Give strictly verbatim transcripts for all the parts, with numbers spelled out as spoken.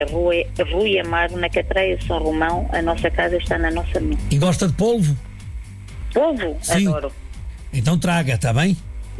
Rui, Rui Amaro, na Catreia São Romão. A nossa casa está na nossa mão. E gosta de polvo? Polvo? Sim. Adoro. Então traga, está bem?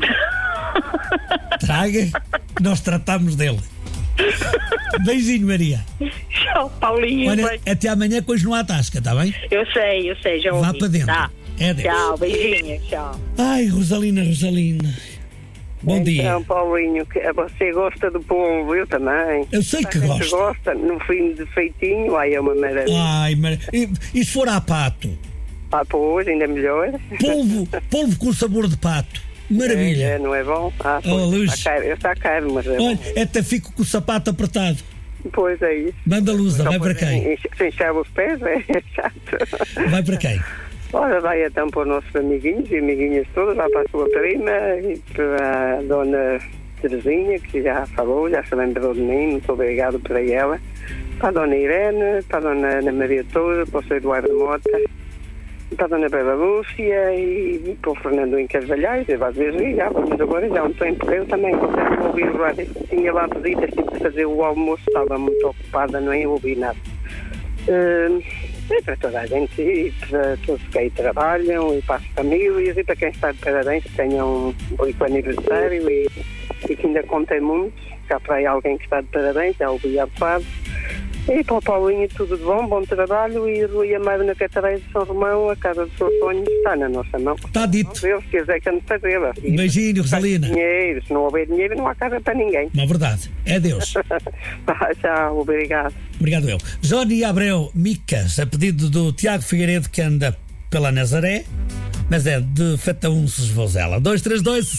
Traga, que nós tratamos dele. Beijinho, Maria. Tchau, Paulinho. Olha, Vai. até amanhã, que hoje não há tasca, está bem? Eu sei, eu sei, já ouvi. Vá para dentro. Tá. É Deus. Tchau, beijinho, tchau. Ai, Rosalina, Rosalina. Bom então, dia. Então, Paulinho, que você gosta do polvo, eu também. Eu sei que A gente gosto. gosta, no fim de feitinho, aí é uma maravilha. Ai, mar... e, e se for a pato? Ah, pois, ainda melhor. Polvo, polvo com sabor de pato. Maravilha. É, não é bom? Ah, Oh, pois, Luz. está caro, está caro, mas é Olha, bom. até fico com o sapato apertado. Pois é isso. Manda Lusa, Só vai para pois, quem? enche- Se encher os pés, é chato. Vai para quem? Ora, vai então para os nossos amiguinhos e amiguinhas todas, lá para a sua prima e para a dona Terezinha, que já falou, já se lembrou de mim, muito obrigado para ela. Para a dona Irene, para a dona Ana Maria Toura, para o seu Eduardo Mota, para a dona Bela Lúcia e para o Fernando em Carvalhais. Eu às vezes ligava, mas agora já há um tempo eu também consegui ouvir o rádio. Tinha lá visitas, tive que fazer o almoço, estava muito ocupada, não ia ouvir nada. Uh, e para toda a gente, e para todos que aí trabalham, e para as famílias, e para quem está de parabéns, que tenham um rico aniversário e, e que ainda contem muito. Cá para aí alguém que está de parabéns, já ouvi há bocado. E para o Paulinho, tudo de bom, bom trabalho. E Rui Amaro na Catreia de São Romão, a casa dos seus sonhos está na nossa mão. Está dito. Deus quiser que ande fazê-la. Um beijinho, Rosalina. Dinheiro, se não houver dinheiro, não há casa para ninguém. Não é verdade. É Deus. Tá, tchau, obrigado. Obrigado, eu. Johnny Abreu Micas, a pedido do Tiago Figueiredo, que anda pela Nazaré, mas é de Fetaúnces, Vozela. dois três dois